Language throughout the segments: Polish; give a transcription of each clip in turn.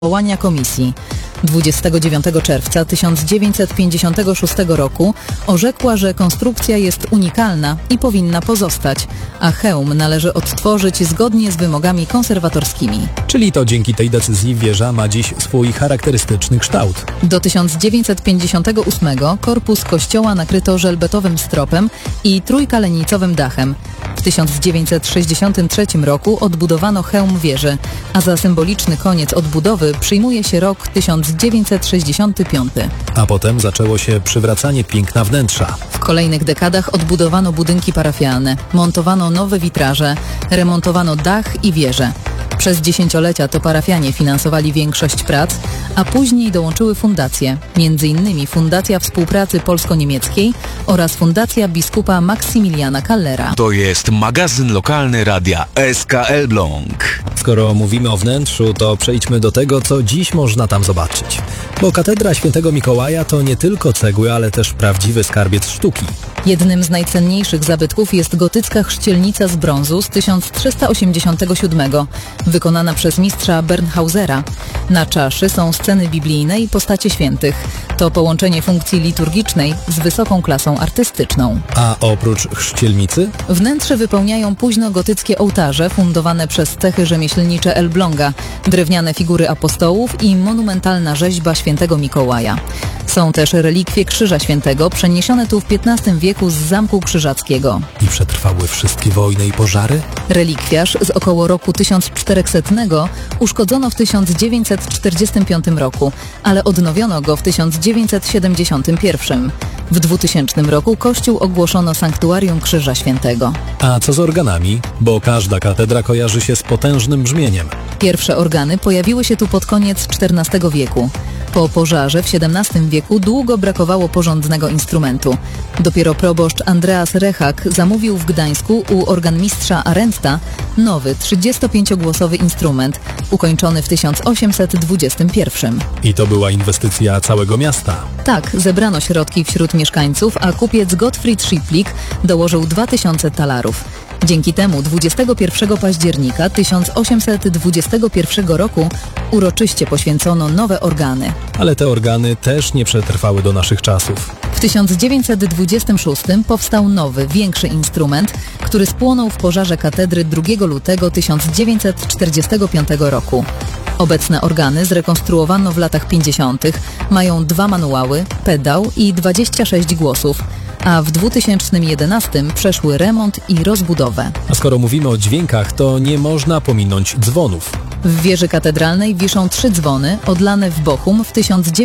powołania komisji 29 czerwca 1956 roku orzekła, że konstrukcja jest unikalna i powinna pozostać, a hełm należy odtworzyć zgodnie z wymogami konserwatorskimi. Czyli to dzięki tej decyzji wieża ma dziś swój charakterystyczny kształt. Do 1958 korpus kościoła nakryto żelbetowym stropem i trójkalenicowym dachem. W 1963 roku odbudowano hełm wieży, a za symboliczny koniec odbudowy przyjmuje się rok 1965. A potem zaczęło się przywracanie piękna wnętrza. W kolejnych dekadach odbudowano budynki parafialne, montowano nowe witraże, remontowano dach i wieże. Przez dziesięciolecia to parafianie finansowali większość prac, a później dołączyły fundacje, m.in. Fundacja Współpracy Polsko-Niemieckiej oraz Fundacja Biskupa Maksymiliana Kallera. To jest magazyn lokalny radia SK Elbląg. Skoro mówimy o wnętrzu, to przejdźmy do tego, co dziś można tam zobaczyć. Bo katedra Świętego Mikołaja to nie tylko cegły, ale też prawdziwy skarbiec sztuki. Jednym z najcenniejszych zabytków jest gotycka chrzcielnica z brązu z 1387, wykonana przez mistrza Bernhausera. Na czaszy są sceny biblijne i postacie świętych. To połączenie funkcji liturgicznej z wysoką klasą artystyczną. A oprócz chrzcielnicy? Wnętrze wypełniają późnogotyckie ołtarze fundowane przez cechy rzemieślnicze Elbląga, drewniane figury apostołów i monumentalna rzeźba Świętego Mikołaja. Są też relikwie Krzyża Świętego przeniesione tu w XV wieku z Zamku Krzyżackiego. I przetrwały wszystkie wojny i pożary? Relikwiarz z około roku 1400 uszkodzono w 1945 roku, ale odnowiono go w 1971. W 2000 roku kościół ogłoszono sanktuarium Krzyża Świętego. A co z organami? Bo każda katedra kojarzy się z potężnym brzmieniem. Pierwsze organy pojawiły się tu pod koniec XIV wieku. Po pożarze w XVII wieku długo brakowało porządnego instrumentu. Dopiero proboszcz Andreas Rechak zamówił w Gdańsku u organmistrza Arendta nowy 35-głosowy instrument, ukończony w 1821. I to była inwestycja całego miasta. Tak, zebrano środki wśród mieszkańców, a kupiec Gottfried Schiplik dołożył 2000 talarów. Dzięki temu 21 października 1821 roku uroczyście poświęcono nowe organy. Ale te organy też nie przetrwały do naszych czasów. W 1926 powstał nowy, większy instrument, który spłonął w pożarze katedry 2 lutego 1945 roku. Obecne organy zrekonstruowano w latach 50. Mają 2 manuały, pedał i 26 głosów, a w 2011 przeszły remont i rozbudowę. A skoro mówimy o dźwiękach, to nie można pominąć dzwonów. W wieży katedralnej wiszą 3 dzwony odlane w Bochum w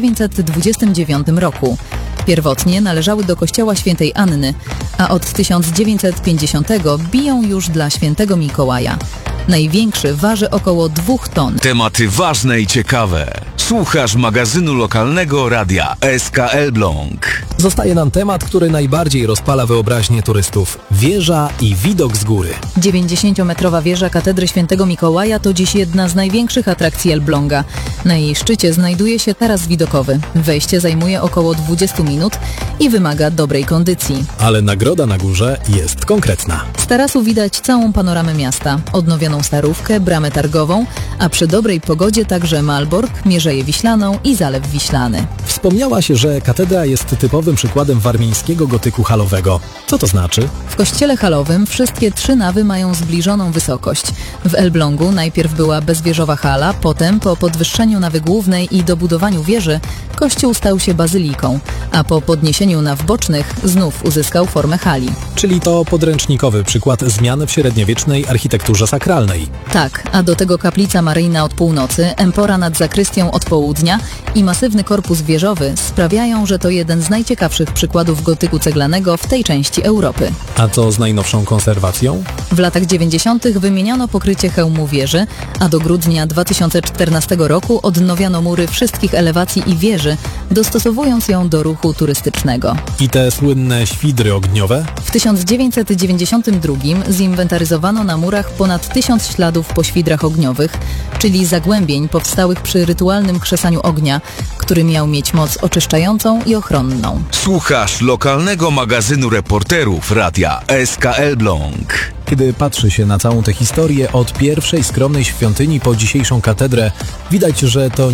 1929 roku. Pierwotnie należały do kościoła Świętej Anny, a od 1950 biją już dla Świętego Mikołaja. Największy waży około 2 ton. Tematy ważne i ciekawe. Słuchasz magazynu lokalnego radia SK Elbląg. Zostaje nam temat, który najbardziej rozpala wyobraźnię turystów. Wieża i widok z góry. 90-metrowa wieża katedry Świętego Mikołaja to dziś jedna z największych atrakcji Elbląga. Na jej szczycie znajduje się taras widokowy. Wejście zajmuje około 20 minut i wymaga dobrej kondycji. Ale nagroda na górze jest konkretna. Z tarasu widać całą panoramę miasta, odnowioną Starówkę, bramę targową, a przy dobrej pogodzie także Malbork, Mierzeję Wiślaną i Zalew Wiślany. Wspomniałaś, że katedra jest typowym przykładem warmińskiego gotyku halowego. Co to znaczy? W kościele halowym wszystkie 3 nawy mają zbliżoną wysokość. W Elblągu najpierw była bezwieżowa hala, potem po podwyższeniu nawy głównej i dobudowaniu wieży kościół stał się bazyliką, a po podniesieniu naw bocznych znów uzyskał formę hali. Czyli to podręcznikowy przykład zmian w średniowiecznej architekturze sakralnej. Tak, a do tego kaplica maryjna od północy, empora nad zakrystią od południa i masywny korpus wieżowy sprawiają, że to jeden z najciekawszych przykładów gotyku ceglanego w tej części Europy. A co z najnowszą konserwacją? W latach 90. wymieniano pokrycie hełmu wieży, a do grudnia 2014 roku odnowiano mury wszystkich elewacji i wieży, dostosowując ją do ruchu turystycznego. I te słynne świdry ogniowe? W 1992 zinwentaryzowano na murach ponad 1000 śladów po świdrach ogniowych, czyli zagłębień powstałych przy rytualnym krzesaniu ognia, który miał mieć moc oczyszczającą i ochronną. Słuchasz lokalnego magazynu reporterów radia SK Elbląg. Kiedy patrzy się na całą tę historię od pierwszej skromnej świątyni po dzisiejszą katedrę, widać, że to